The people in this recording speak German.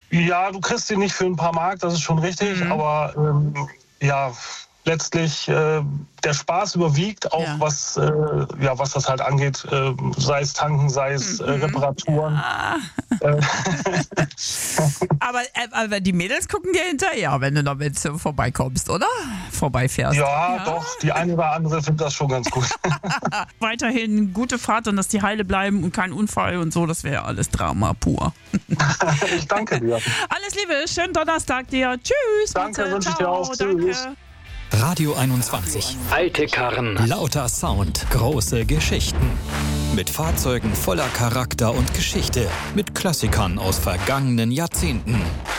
Ja, du kriegst sie nicht für ein paar Mark, das ist schon richtig, aber ja, letztlich der Spaß überwiegt, auch was das halt angeht, sei es Tanken, sei es Reparaturen. Ja. aber die Mädels gucken dir hinterher, wenn du damit vorbeikommst, oder? Vorbeifährst. Ja, doch, die eine oder andere findet das schon ganz gut. Weiterhin gute Fahrt und dass die heile bleiben und kein Unfall und so, das wäre alles Drama pur. Ich danke dir. Alles Liebe, schönen Donnerstag dir. Tschüss. Danke, wünsche ich dir auch. Danke. Tschüss. Radio 21. Alte Karren. Lauter Sound. Große Geschichten. Mit Fahrzeugen voller Charakter und Geschichte. Mit Klassikern aus vergangenen Jahrzehnten.